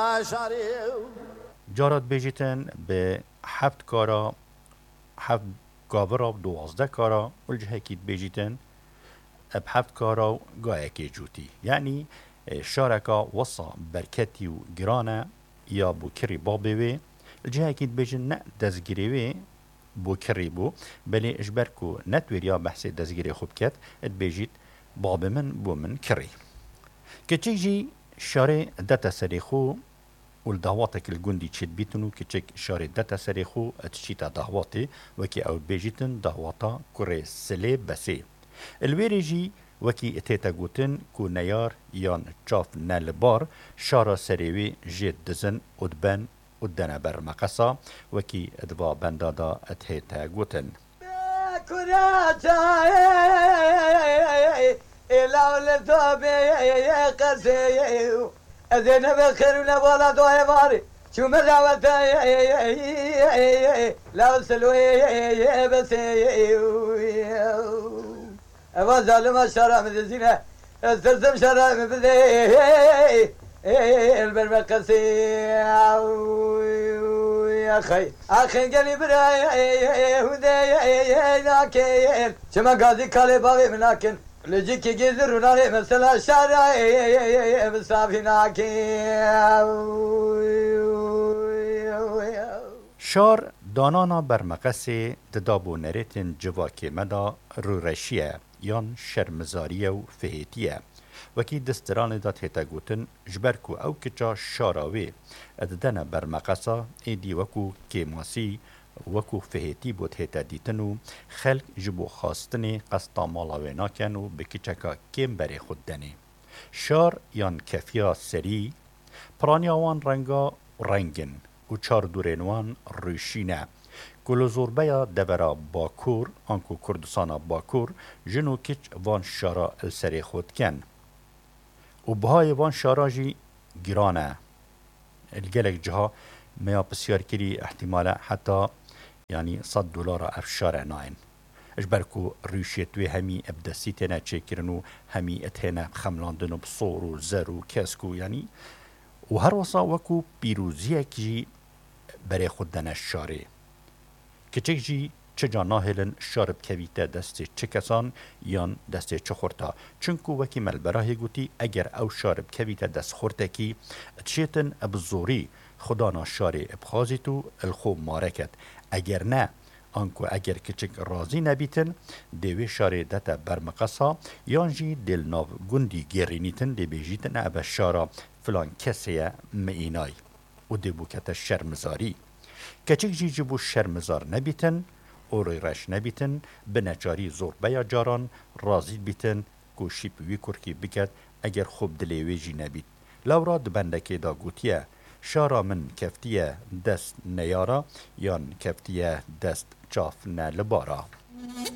جارت بیجیتن به 7 کارا 7 گاورا 12 کارا والجهه کیت بیجیتن اب 7 کارا گایه که جوتی یعنی شارکا وصا برکتی و گرانه یا بو کری بابی وی الجهه کیت بیجن نه دزگیری وی بو کری بو بلی اجبرکو نتویریا بحث دزگیری خوب کت اد بیجیت باب من بو من کری که جی شاره دتا سریخو والدهواتك الجندي تشيت بيتنو كتشك شاري داتا سريخو اتشيتا دهواتي وكي او بيجيتن دهواتا كوري سلي بسي الويريجي وكي اتيتا جوتن كو نيار يان تشاف نالبار شارا سريوي جيت دزن ودبن ودنا بر مقصا وكي ادبا بندادا اتهيتا جوتن أذن بخير ولا دواء باري شو مراوت لا سلوي بس أبغى ظالم الشرع من الزنا استلزم شرع من بدي البرمقسي يا أخي قلبي براي ودي لكن شما قاضي كالي باغي مناكن لجيك يجذروني مثل الشارع بصافيناكي شار دانانا برمقسي ددابو نريتن جواكي مدا رورشيه يان شرمزاريه و فهيتيه وكي دستران دات هيتا گوتن جبركو او كجا شاراوي اددنا برمقسا ايدي وكو كيماسي وكو فهيتي بوت هيتا ديتنو خلق جبو خاستني قسطا مالاوي ناكنو بكيچكا كيم بري خودني شار يان كفيا سري پرانياوان رنگا رنگن و چار دورينوان روشينه كلو زوربيا دبرا باكور انكو كردستانا باكور جنو كيچ وان شارا السري خود كن و بهای وان شارا جي گرانه الگلك جها ميا بسيار كري احتمالا حتى يعني $100 افشار ناين اجبركو روشيتوي همي ابدسيتنا تشكرنو همي اتهنا خملاندنو بصور و زر و كاسكو يعني و هر وصا وكو بيروزيه كي بري خودنا الشاري كچك جي چجا ناهلن شارب كويتا دست چكسان يان دست چخورتا چنكو وكي ملبراه گوتي اگر او شارب كويتا دست خورتا كي تشيتن ابزوري خدانا شاري ابخازيتو الخو ماركت اگر نه آنکو اگر کچک رازی نبیتن دوی شاره دتا برمقصا یانجی دل ناو گندی گرینیتن دی بیجیتن ابا شارا فلان کسیه مئینای و دی بوکت شرمزاری کچک جی جبو شرمزار نبیتن اوری رش نبیتن بنجاری زور بیا جاران رازی بیتن کو شیپ وی کرکی بکت اگر خوب دلیوی جی نبیت لورا دبندکی دا گوتیه شارا من کفتیه دست نیارا یان کفتیه دست چاف نه لبارا